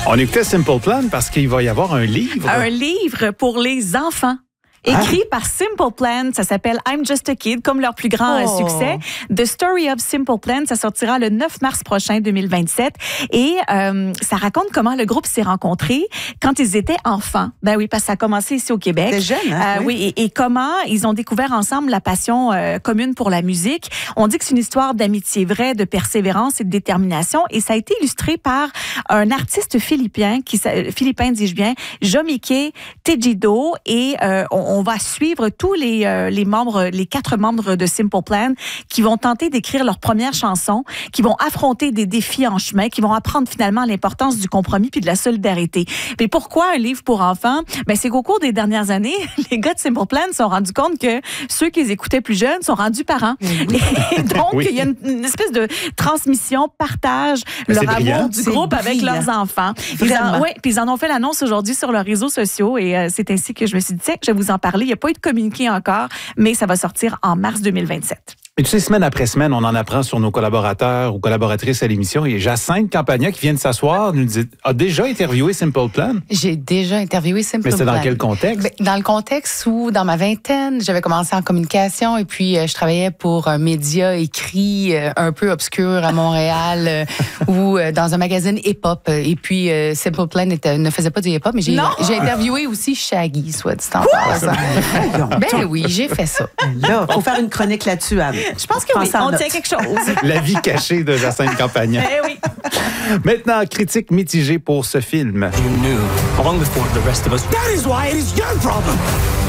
On écoutait Simple Plan parce qu'il va y avoir un livre. Un livre pour les enfants. Écrit par Simple Plan, ça s'appelle I'm Just a Kid, comme leur plus grand succès. The Story of Simple Plan, ça sortira le 9 mars prochain, 2027. Et ça raconte comment le groupe s'est rencontré quand ils étaient enfants. Ben oui, parce que ça a commencé ici au Québec. C'était jeune, hein? Oui, et comment ils ont découvert ensemble la passion commune pour la musique. On dit que c'est une histoire d'amitié vraie, de persévérance et de détermination. Et ça a été illustré par un artiste philippin, dis-je bien, Jomike Tejido. Et on va suivre tous les 4 membres de Simple Plan qui vont tenter d'écrire leur première chanson, qui vont affronter des défis en chemin, qui vont apprendre finalement l'importance du compromis puis de la solidarité. Mais pourquoi un livre pour enfants? Ben, c'est qu'au cours des dernières années, les gars de Simple Plan se sont rendus compte que ceux qui les écoutaient plus jeunes sont rendus parents. Et donc, il y a une espèce de transmission, partage leur amour du groupe avec leurs enfants. Puis ils en ont fait l'annonce aujourd'hui sur leurs réseaux sociaux et c'est ainsi que je me suis dit, que je vais vous en parler. Il n'y a pas eu de communiqué encore, mais ça va sortir en mars 2027. Et tu sais, semaine après semaine, on en apprend sur nos collaborateurs ou collaboratrices à l'émission. Et Jacinthe Campagna qui vient de s'asseoir nous dit, a déjà interviewé Simple Plan? J'ai déjà interviewé Simple Plan. Mais c'était dans quel contexte? Dans le contexte où, dans ma vingtaine, j'avais commencé en communication et puis je travaillais pour un média écrit un peu obscur à Montréal ou dans un magazine hip-hop. Et puis, Simple Plan ne faisait pas du hip-hop, mais j'ai interviewé aussi Shaggy, soit dit en passant. Ben oui, j'ai fait ça. Là, faut faire une chronique là-dessus, Anne. Je pense que oui, on tient quelque chose. La vie cachée de Jacinthe Campagna. Eh oui. Maintenant, critique mitigée pour ce film. You knew, long before the rest of us. That is why it is your problem.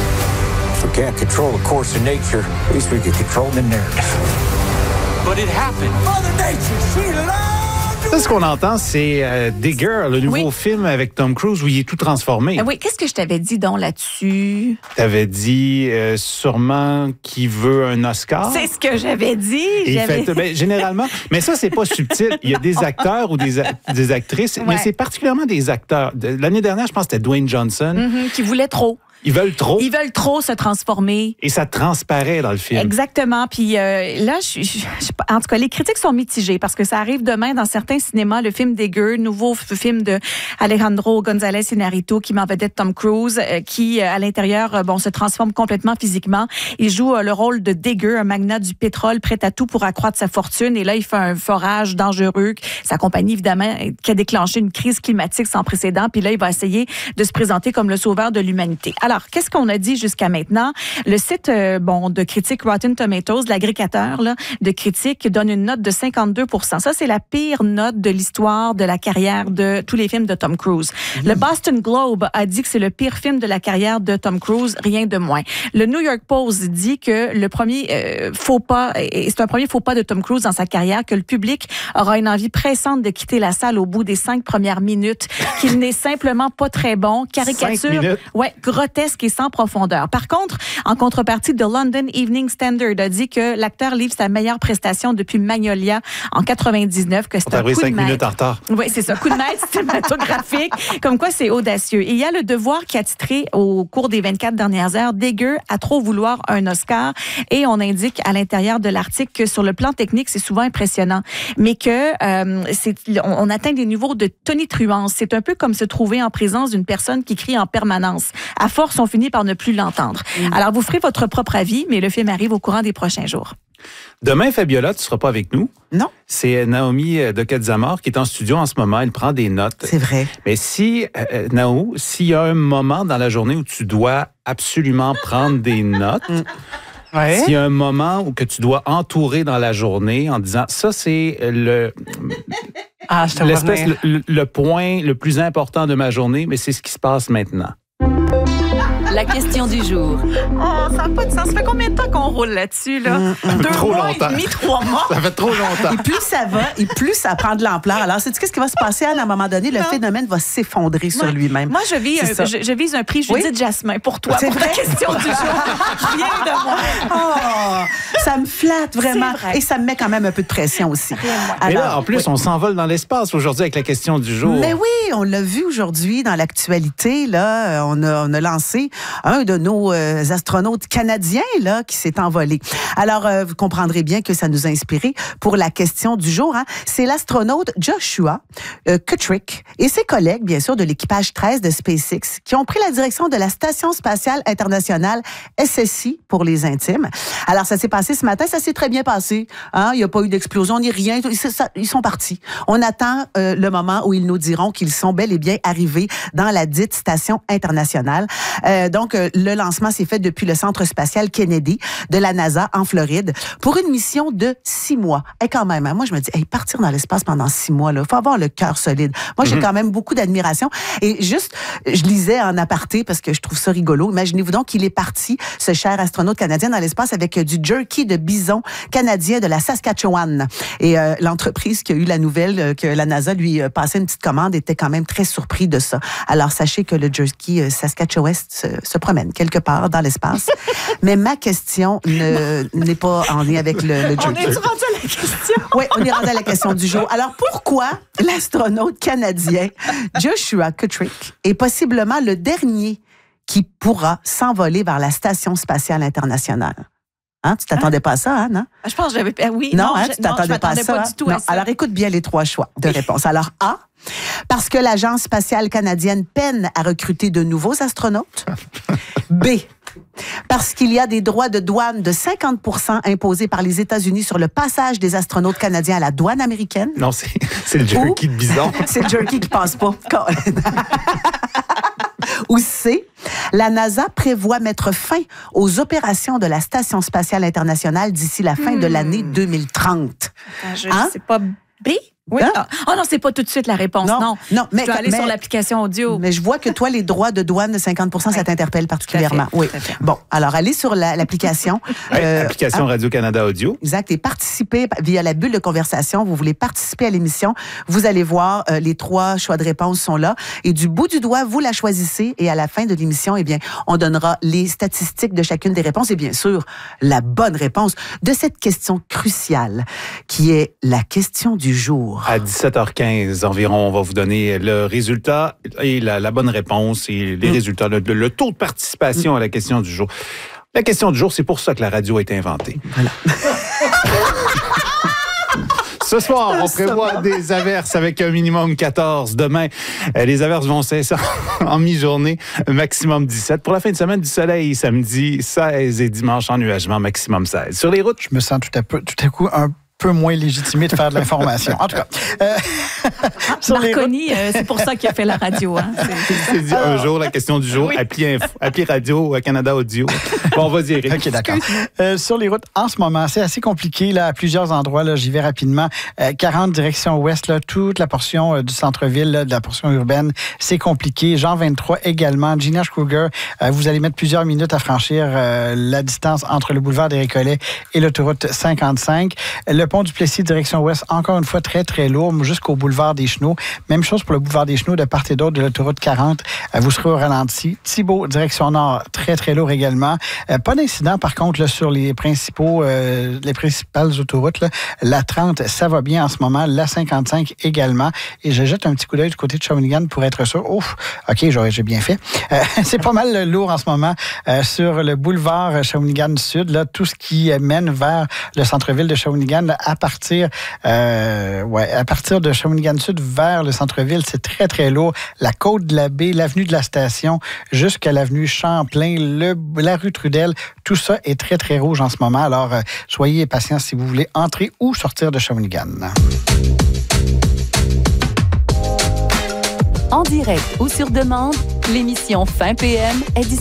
If we can't control the course of nature, at least we can control the narrative. But it happened. Mother Nature, she loved you. Ça, ce qu'on entend, c'est Digger, le nouveau film avec Tom Cruise où il est tout transformé. Oui, qu'est-ce que je t'avais dit donc là-dessus? T'avais dit sûrement qu'il veut un Oscar. C'est ce que j'avais dit. Généralement, mais ça, c'est pas subtil. Il y a des acteurs ou des actrices, mais c'est particulièrement des acteurs. L'année dernière, je pense que c'était Dwayne Johnson. Qui voulait trop. Ils veulent trop. Ils veulent trop se transformer. Et ça transparaît dans le film. Exactement. Puis là, en tout cas, les critiques sont mitigées parce que ça arrive demain dans certains cinémas. Le film Digger, nouveau film de Alejandro González Iñárritu qui met en vedette Tom Cruise, qui à l'intérieur, se transforme complètement physiquement. Il joue le rôle de Digger, un magnat du pétrole prêt à tout pour accroître sa fortune. Et là, il fait un forage dangereux. Sa compagnie, évidemment, qui a déclenché une crise climatique sans précédent. Puis là, il va essayer de se présenter comme le sauveur de l'humanité. Alors, qu'est-ce qu'on a dit jusqu'à maintenant? Le site de critique Rotten Tomatoes, l'agrégateur de critiques, donne une note de 52%. Ça, c'est la pire note de l'histoire de la carrière de tous les films de Tom Cruise. Le Boston Globe a dit que c'est le pire film de la carrière de Tom Cruise, rien de moins. Le New York Post dit que le premier faux pas, et c'est un premier faux pas de Tom Cruise dans sa carrière, que le public aura une envie pressante de quitter la salle au bout des 5 premières minutes, qu'il n'est simplement pas très bon, caricature, grotesque et sans profondeur. Par contre, en contrepartie, The London Evening Standard a dit que l'acteur livre sa meilleure prestation depuis Magnolia en 99, que c'est un coup de maître. 5 minutes en retard. Oui, c'est ça, coup de maître cinématographique, comme quoi c'est audacieux. Et il y a Le Devoir qui a titré au cours des 24 dernières heures, Digger à trop vouloir un Oscar, et on indique à l'intérieur de l'article que sur le plan technique, c'est souvent impressionnant, mais que on atteint des niveaux de tonitruance. C'est un peu comme se trouver en présence d'une personne qui crie en permanence. À force, on finit par ne plus l'entendre. Alors, vous ferez votre propre avis, mais le film arrive au courant des prochains jours. Demain, Fabiola, tu ne seras pas avec nous. Non. C'est Naomi Duquette-Zamor qui est en studio en ce moment. Elle prend des notes. C'est vrai. Mais Nao, s'il y a un moment dans la journée où tu dois absolument prendre des notes, s'il y a un moment où que tu dois entourer dans la journée en disant, ça, c'est le point le plus important de ma journée, mais c'est ce qui se passe maintenant. La question du jour. Oh, ça n'a pas de sens. Ça fait combien de temps qu'on roule là-dessus, là? 2 mois et demi, 3 mois. Ça fait trop longtemps. Et plus ça va, et plus ça prend de l'ampleur. Alors, sais-tu qu'est-ce qui va se passer, Anne? À un moment donné, le phénomène va s'effondrer sur lui-même. Moi, je vise un prix Judith Jasmin pour toi, pour la question du jour. Rien de moi. Oh, ça me flatte vraiment. Et ça me met quand même un peu de pression aussi. Et là, en plus, on s'envole dans l'espace aujourd'hui avec la question du jour. Mais oui, on l'a vu aujourd'hui dans l'actualité. Là, on a lancé un de nos astronautes canadiens là qui s'est envolé. Alors, vous comprendrez bien que ça nous a inspiré pour la question du jour. Hein. C'est l'astronaute Joshua Kutrick et ses collègues, bien sûr, de l'équipage 13 de SpaceX qui ont pris la direction de la Station spatiale internationale SSI pour les intimes. Alors, ça s'est passé ce matin, ça s'est très bien passé. Hein? Il n'y a pas eu d'explosion ni rien. Ils sont partis. On attend le moment où ils nous diront qu'ils sont bel et bien arrivés dans la dite Station internationale. Donc, le lancement s'est fait depuis le Centre spatial Kennedy de la NASA en Floride pour une mission de 6 mois. Et quand même, hein, moi, je me dis, partir dans l'espace pendant 6 mois, il faut avoir le cœur solide. Moi, j'ai quand même beaucoup d'admiration. Et juste, je lisais en aparté parce que je trouve ça rigolo. Imaginez-vous donc qu'il est parti, ce cher astronaute canadien, dans l'espace avec du jerky de bison canadien de la Saskatchewan. Et l'entreprise qui a eu la nouvelle que la NASA lui passait une petite commande était quand même très surpris de ça. Alors, sachez que le jerky Saskatchewan se promène quelque part dans l'espace. Mais ma question n'est pas en lien avec le jerky. On est rendu à la question? Oui, on est rendu à la question du jour. Alors, pourquoi l'astronaute canadien Joshua Kutrick est possiblement le dernier qui pourra s'envoler vers la Station spatiale internationale? Hein? Tu t'attendais pas à ça, hein, non? Je pense que j'avais... Oui, non, tu t'attendais pas à ça. Pas du tout à ça. Alors, écoute bien les 3 choix de réponse. Alors, A, parce que l'Agence spatiale canadienne peine à recruter de nouveaux astronautes. B, parce qu'il y a des droits de douane de 50% imposés par les États-Unis sur le passage des astronautes canadiens à la douane américaine. Non, c'est le jerky de bison. C'est le jerky qui passe pas. Ou C, la NASA prévoit mettre fin aux opérations de la Station spatiale internationale d'ici la fin de l'année 2030. Je sais pas. B? Oui. Hein? Oh non, c'est pas tout de suite la réponse. Non. Mais, je dois aller sur l'application audio. Mais je vois que toi, les droits de douane de 50%, ça t'interpelle particulièrement. Oui. Bon, alors allez sur l'application. Application Radio-Canada Audio. Exact. Et participez via la bulle de conversation. Vous voulez participer à l'émission. Vous allez voir, les 3 choix de réponse sont là. Et du bout du doigt, vous la choisissez. Et à la fin de l'émission, on donnera les statistiques de chacune des réponses. Et bien sûr, la bonne réponse de cette question cruciale qui est la question du jour. À 17h15 environ, on va vous donner le résultat et la bonne réponse et les résultats, le taux de participation à la question du jour. La question du jour, c'est pour ça que la radio a été inventée. Voilà. Ce soir, on prévoit des averses avec un minimum 14. Demain, les averses vont cesser en mi-journée, maximum 17. Pour la fin de semaine, du soleil, samedi 16 et dimanche, ennuagement, maximum 16. Sur les routes, je me sens tout à coup un peu moins légitimé de faire de l'information. En tout cas. Marconi, c'est pour ça qu'il a fait la radio. Hein. C'est dit un jour, la question du jour, appli Radio Canada Audio. Bon, on va dire. OK, d'accord. Sur les routes, en ce moment, c'est assez compliqué là, à plusieurs endroits. Là, j'y vais rapidement. 40 direction ouest, là, toute la portion du centre-ville, là, de la portion urbaine, c'est compliqué. Jean 23 également. Gina Kruger, vous allez mettre plusieurs minutes à franchir la distance entre le boulevard des Récollets et l'autoroute 55. Le pont du Plessis, direction ouest, encore une fois très, très lourd, jusqu'au boulevard des Chenaux. Même chose pour le boulevard des Chenaux, de part et d'autre de l'autoroute 40. Vous serez au ralenti. Thibault, direction nord, très, très lourd également. Pas d'incident, par contre, là, sur les principales autoroutes. Là. La 30, ça va bien en ce moment. La 55 également. Et je jette un petit coup d'œil du côté de Shawinigan pour être sûr. Ouf, OK, j'ai bien fait. C'est pas mal lourd en ce moment sur le boulevard Shawinigan Sud. Là, tout ce qui mène vers le centre-ville de Shawinigan, là, à partir de Shawinigan Sud vers le centre-ville, c'est très, très lourd. La côte de la baie, l'avenue de la station, jusqu'à l'avenue Champlain, la rue Trudel, tout ça est très, très rouge en ce moment. Alors, soyez patients si vous voulez entrer ou sortir de Shawinigan. En direct ou sur demande, l'émission Fin PM est disponible